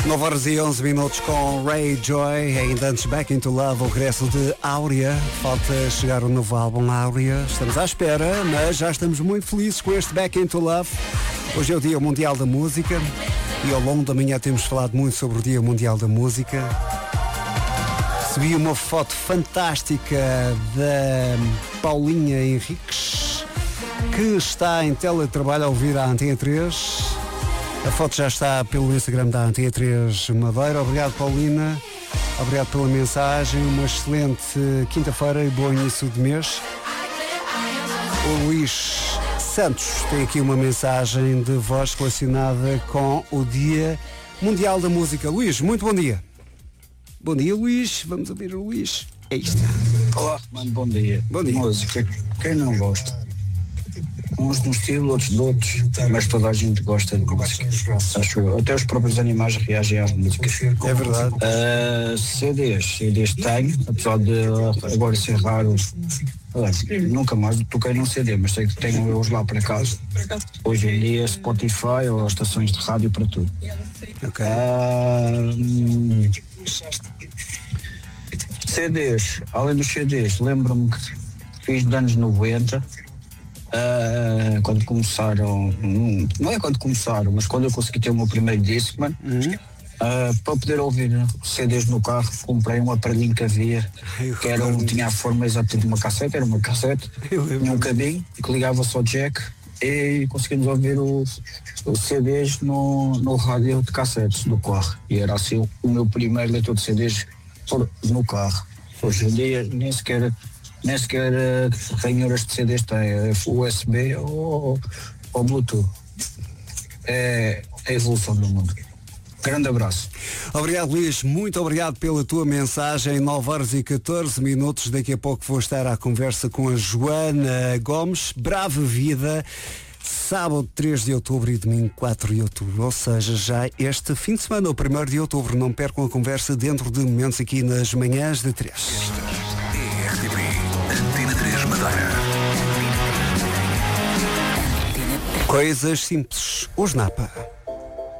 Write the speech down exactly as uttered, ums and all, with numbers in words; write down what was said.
nove horas e onze minutos com Ray Joy, ainda antes Back into Love, o regresso de Áurea. Falta chegar o novo álbum Áurea. Estamos à espera, mas já estamos muito felizes com este Back into Love. Hoje é o Dia Mundial da Música e ao longo da manhã temos falado muito sobre o Dia Mundial da Música. Recebi uma foto fantástica da Paulinha Henriques, que está em teletrabalho a ouvir a Antena três. A foto já está pelo Instagram da Antena três Madeira. Obrigado, Paulina. Obrigado pela mensagem. Uma excelente quinta-feira e bom início de mês. O Luís Santos tem aqui uma mensagem de voz relacionada com o Dia Mundial da Música. Luís, muito bom dia. Bom dia, Luís. Vamos ouvir o Luís. É isto. Olá, mano, bom dia. Bom dia. Música, quem não gosta? Uns de um estilo, outros de outros, mas toda a gente gosta de música. Acho eu. Até os próprios animais reagem às músicas. É verdade. Uh, C Ds, C Ds tenho, apesar de agora ser raro. Olha, nunca mais toquei num C D, mas sei que tenho eles lá para casa. Hoje em dia, Spotify ou estações de rádio para tudo. Ok. Uh, C Ds, além dos C Ds, lembro-me que fiz de anos noventa. Uh, quando começaram, não é quando começaram, mas quando eu consegui ter o meu primeiro disco, mano, uhum. uh, para poder ouvir C Ds no carro, comprei um aparelhinho que havia, que era um, tinha a forma exata de uma cassete, era uma cassete, tinha um cabinho que ligava-se ao jack e conseguimos ouvir os, os C Ds no, no rádio de cassetes do carro. E era assim o meu primeiro leitor de C Ds no carro. Hoje em dia nem sequer. Nem sequer uh, ranhuras de C Ds tem, é U S B ou, ou Bluetooth. É a evolução do mundo. Grande abraço. Obrigado, Luís. Muito obrigado pela tua mensagem. nove horas e catorze minutos. Daqui a pouco vou estar à conversa com a Joana Gomes. Brava Vida. Sábado três de outubro e domingo quatro de outubro, ou seja, já este fim de semana, o primeiro de outubro. Não percam a conversa dentro de momentos aqui nas manhãs de três. Antena três Madeira. Coisas simples. Os Napa.